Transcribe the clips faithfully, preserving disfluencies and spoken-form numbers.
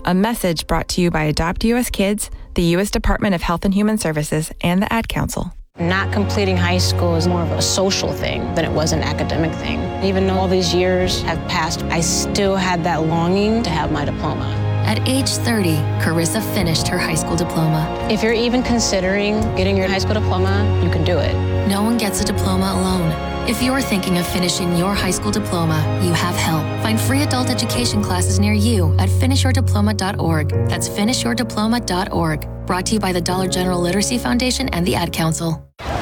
A message brought to you by Adopt U S Kids, the U S Department of Health and Human Services, and the Ad Council. Not completing high school is more of a social thing than it was an academic thing. Even though all these years have passed, I still had that longing to have my diploma. At age thirty, Carissa finished her high school diploma. If you're even considering getting your high school diploma, you can do it. No one gets a diploma alone. If you're thinking of finishing your high school diploma, you have help. Find free adult education classes near you at finish your diploma dot org. That's finish your diploma dot org. Brought to you by the Dollar General Literacy Foundation and the Ad Council.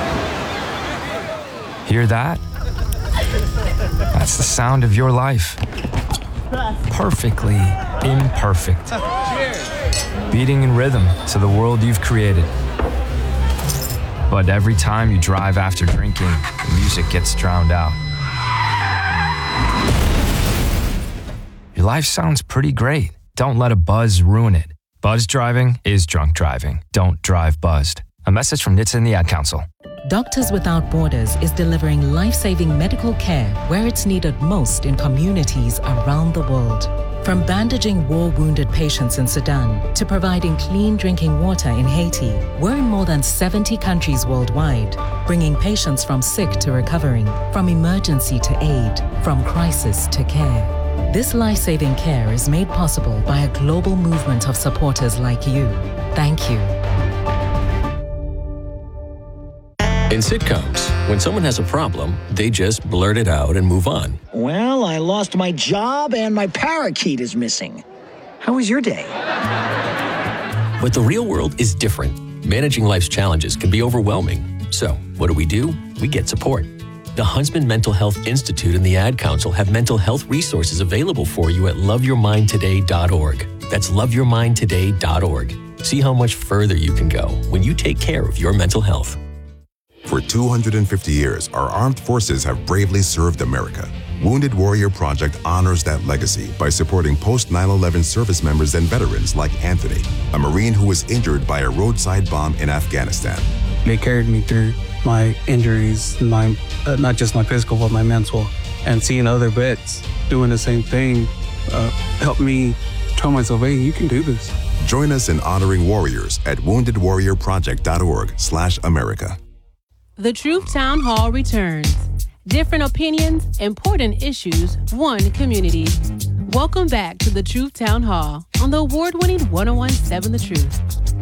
Hear that? That's the sound of your life. Perfectly imperfect. Beating in rhythm to the world you've created. But every time you drive after drinking, the music gets drowned out. Your life sounds pretty great. Don't let a buzz ruin it. Buzz driving is drunk driving. Don't drive buzzed. A message from N H T S A and the Ad Council. Doctors Without Borders is delivering life-saving medical care where it's needed most in communities around the world. From bandaging war-wounded patients in Sudan to providing clean drinking water in Haiti, we're in more than seventy countries worldwide, bringing patients from sick to recovering, from emergency to aid, from crisis to care. This life-saving care is made possible by a global movement of supporters like you. Thank you. In sitcoms, when someone has a problem, they just blurt it out and move on. Well, I lost my job and my parakeet is missing. How was your day? But the real world is different. Managing life's challenges can be overwhelming. So, what do we do? We get support. The Huntsman Mental Health Institute and the Ad Council have mental health resources available for you at love your mind today dot org. That's love your mind today dot org. See how much further you can go when you take care of your mental health. For two hundred fifty years, our armed forces have bravely served America. Wounded Warrior Project honors that legacy by supporting post nine eleven service members and veterans like Anthony, a Marine who was injured by a roadside bomb in Afghanistan. They carried me through my injuries, my uh, not just my physical, but my mental. And seeing other vets doing the same thing uh, helped me tell myself, hey, you can do this. Join us in honoring warriors at wounded warrior project dot org slash America. The Truth Town Hall returns. Different opinions, important issues, one community. Welcome back to the Truth Town Hall on the award-winning one oh one point seven The Truth.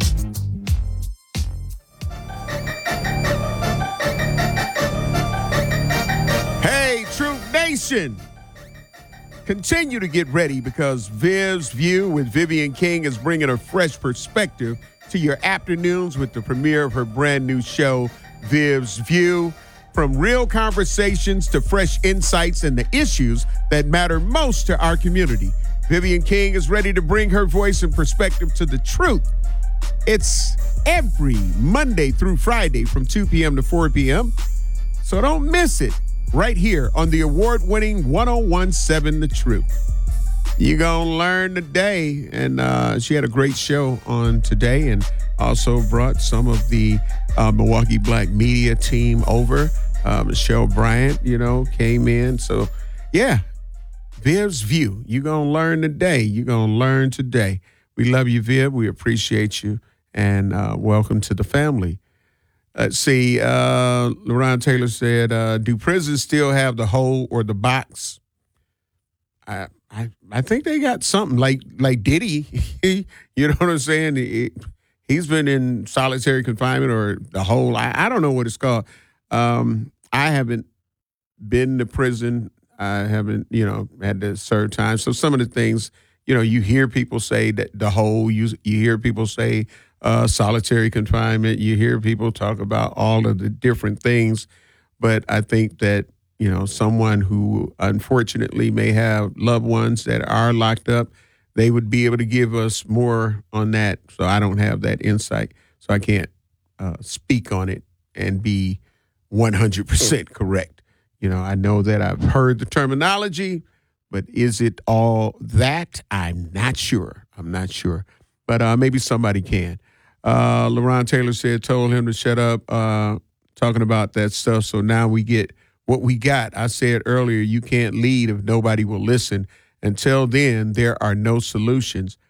Hey, Truth Nation! Continue to get ready because Viv's View with Vivian King is bringing a fresh perspective to your afternoons with the premiere of her brand new show, Viv's View. From real conversations to fresh insights and the issues that matter most to our community, Vivian King is ready to bring her voice and perspective to the truth. It's every Monday through Friday from two p.m. to four p.m., so don't miss it right here on the award-winning one oh one point seven The Truth. You're going to learn today, and uh, she had a great show on today and also brought some of the uh, Milwaukee Black media team over. Uh, Michelle Bryant, you know, came in. So, yeah, Viv's View. You're going to learn today. You're going to learn today. We love you, Viv. We appreciate you, and uh, welcome to the family. Let's see. Uh, LaRon Taylor said, uh, do prisons still have the hole or the box? I I, I think they got something like like Diddy. You know what I'm saying? He, he's been in solitary confinement or the whole. I, I don't know what it's called. Um, I haven't been to prison. I haven't, you know, had to serve time. So some of the things, you know, you hear people say that the whole. You you hear people say uh, solitary confinement. You hear people talk about all of the different things, but I think that, you know, someone who unfortunately may have loved ones that are locked up, they would be able to give us more on that. So I don't have that insight. So I can't uh, speak on it and be one hundred percent correct. You know, I know that I've heard the terminology, but is it all that? I'm not sure. I'm not sure. But uh, maybe somebody can. Uh, LaRon Taylor said, told him to shut up uh, talking about that stuff. So now we get what we got. I said earlier, you can't lead if nobody will listen. Until then, there are no solutions.